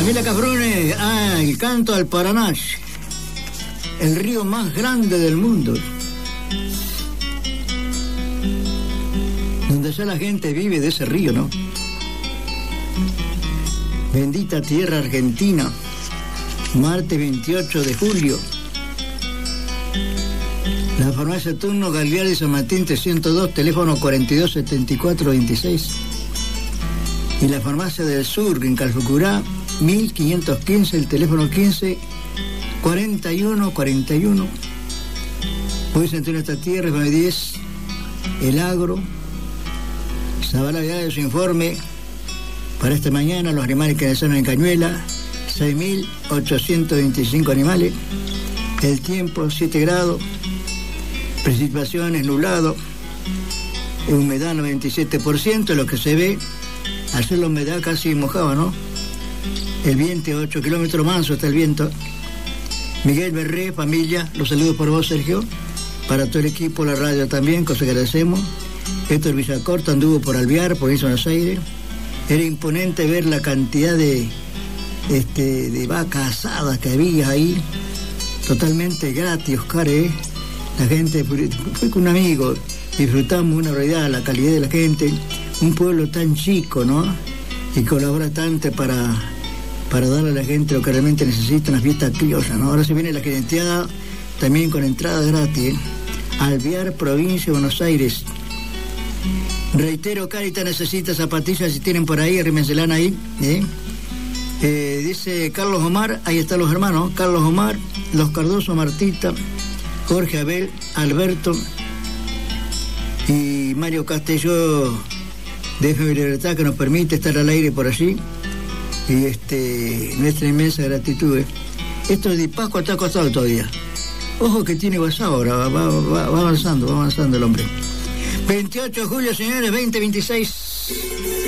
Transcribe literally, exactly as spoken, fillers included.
Camila Cafrune, ah, el canto al Paraná, el río más grande del mundo, donde ya la gente vive de ese río, ¿no? Bendita tierra argentina, martes veintiocho de julio. La farmacia Turno Galvial de San Martín trescientos dos, teléfono cuarenta y dos setenta y cuatro veintiséis. Y la farmacia del Sur en Calfucurá, mil quinientos quince, el teléfono quince cuarenta y uno cuarenta y uno. Hoy se entró en esta tierra, nueve diez, el agro. Zabala de su informe para esta mañana, los animales que nacieron en Cañuela, seis mil ochocientos veinticinco animales. El tiempo, siete grados. Precipitaciones, nublado. Humedad, noventa y siete por ciento, lo que se ve. Ayer la humedad casi mojaba, ¿no? El viento, ocho kilómetros manso está el viento. Miguel Berré, familia, los saludos por vos, Sergio. Para todo el equipo, la radio también, cosa que agradecemos. Héctor Villacorta anduvo por Alvear, por Buenos Aires. Era imponente ver la cantidad de, este, de vacas asadas que había ahí. Totalmente gratis, Oscar, ¿eh? La gente, fue con un amigo, disfrutamos una realidad, la calidad de la gente. Un pueblo tan chico, ¿no? Y colabora tanto para, para darle a la gente lo que realmente necesita, una fiesta criolla, ¿no? Ahora se viene la geneteada también con entrada gratis, ¿eh? Alvear, provincia de Buenos Aires. Reitero, Carita necesita zapatillas, si tienen por ahí, arrímenselas ahí, ¿eh? Eh, dice Carlos Omar, ahí están los hermanos, Carlos Omar, los Cardoso, Martita, Jorge Abel, Alberto y Mario Castelló de F M Libertad, que nos permite estar al aire por allí, y este nuestra inmensa gratitud. Esto de Pascua está acostado todavía. Ojo que tiene WhatsApp ahora, va, va, va, va avanzando, va avanzando el hombre. veintiocho de julio, señores, veinte veintiséis.